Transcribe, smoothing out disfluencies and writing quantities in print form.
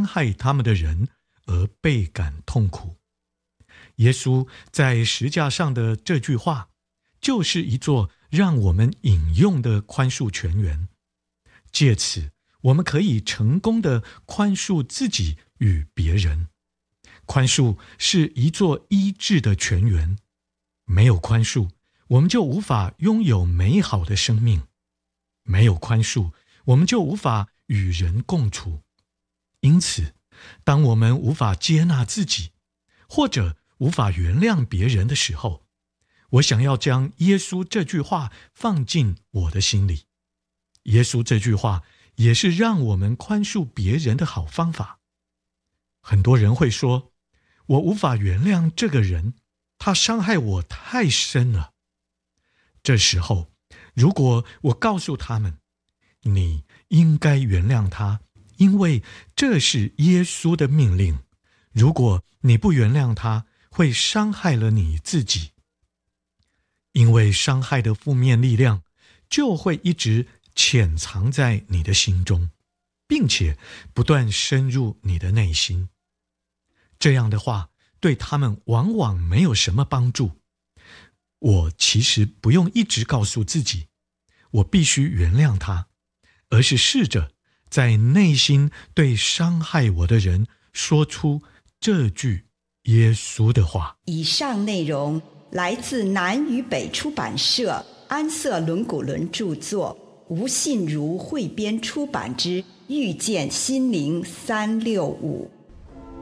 害他们的人而倍感痛苦。耶稣在十架上的这句话，就是一座让我们引用的宽恕泉源，借此我们可以成功地宽恕自己与别人。宽恕是一座医治的泉源，没有宽恕，我们就无法拥有美好的生命；没有宽恕，我们就无法与人共处。因此，当我们无法接纳自己，或者无法原谅别人的时候，我想要将耶稣这句话放进我的心里。耶稣这句话也是让我们宽恕别人的好方法。很多人会说，我无法原谅这个人，他伤害我太深了。这时候，如果我告诉他们，你应该原谅他，因为这是耶稣的命令，如果你不原谅他，会伤害了你自己。因为伤害的负面力量就会一直潜藏在你的心中，并且不断深入你的内心。这样的话，对他们往往没有什么帮助。我其实不用一直告诉自己，我必须原谅他，而是试着在内心对伤害我的人说出这句耶稣的话。 以上内容来自南与北出版社安瑟伦古伦著作，吴信如汇编出版之《遇见心灵365》。